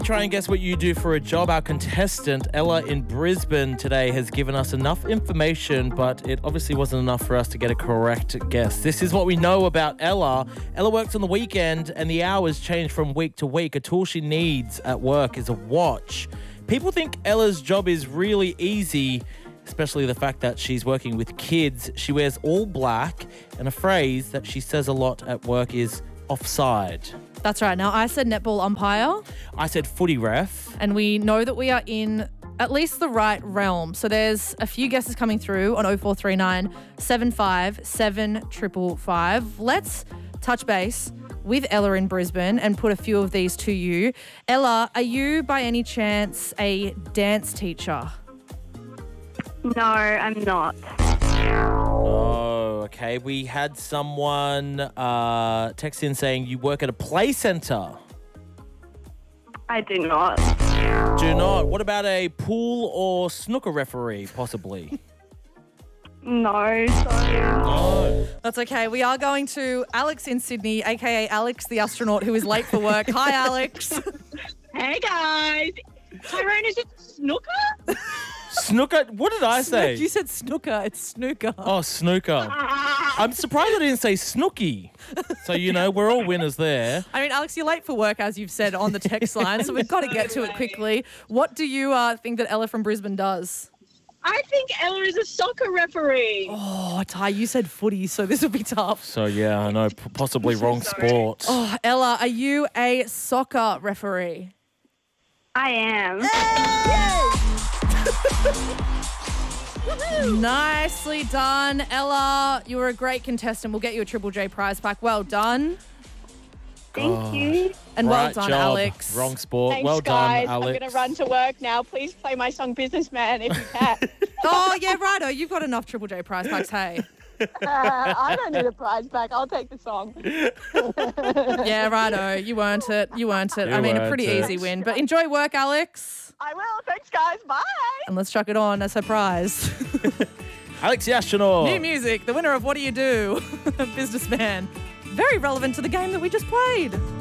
Try and guess what you do for a job. Our contestant, Ella in Brisbane today, has given us enough information, but it obviously wasn't enough for us to get a correct guess. This is what we know about Ella. Ella works on the weekend and the hours change from week to week. A tool she needs at work is a watch. People think Ella's job is really easy, especially the fact that she's working with kids. She wears all black, and a phrase that she says a lot at work is offside. That's right. Now, I said netball umpire. I said footy ref. And we know that we are in at least the right realm. So there's a few guesses coming through on 0439 75 7555. Let's touch base with Ella in Brisbane and put a few of these to you. Ella, are you by any chance a dance teacher? No, I'm not. Oh, okay. We had someone text in saying you work at a play centre. I do not. Do not. What about a pool or snooker referee, possibly? No, sorry. No. That's okay. We are going to Alex in Sydney, aka Alex the astronaut who is late for work. Hi, Alex. Hey guys, Tyrone, is it snooker? Snooker? What did I say? You said snooker. It's snooker. Oh, snooker. I'm surprised I didn't say snooky. So, we're all winners there. I mean, Alex, you're late for work, as you've said on the text line, so we've got to get to it quickly. What do you think that Ella from Brisbane does? I think Ella is a soccer referee. Oh, Ty, you said footy, so this would be tough. So, yeah, I know, possibly wrong sport. Oh, Ella, are you a soccer referee? I am. Nicely done, Ella. You were a great contestant. We'll get you a Triple J prize pack. Well done. Thank you. And well Right done, job. Alex. Wrong sport. Thanks, well guys. done, Alex. I'm going to run to work now. Please play my song Businessman if you can. Oh, yeah, righto. You've got enough Triple J prize packs, hey. I don't need a prize back. I'll take the song. Yeah, righto. You earned it. I mean, a pretty earned it. easy win. But enjoy work, Alex. I will. Thanks, guys. Bye. And let's chuck it on as a prize. Alex the astronaut. New music, the winner of What Do You Do? Businessman. Very relevant to the game that we just played.